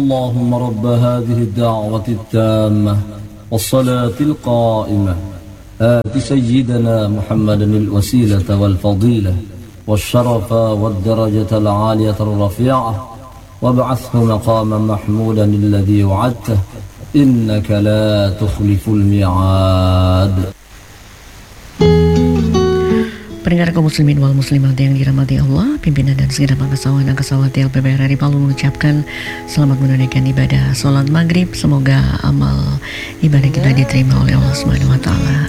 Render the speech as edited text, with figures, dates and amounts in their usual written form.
اللهم رب هذه الدعوة التامة والصلاة القائمة آت سيدنا محمد الوسيلة والفضيلة والشرف والدرجة العالية الرفيعة وابعثه مقاما محمودا الذي وعدته إنك لا تخلف الميعاد. Pendengar kaum muslimin wal muslimat yang dirahmati Allah, pimpinan dan segenap angkasawati LPPR RI Palu mengucapkan selamat menunaikan ibadah sholat maghrib. Semoga amal ibadah kita diterima oleh Allah Subhanahu wa Ta'ala.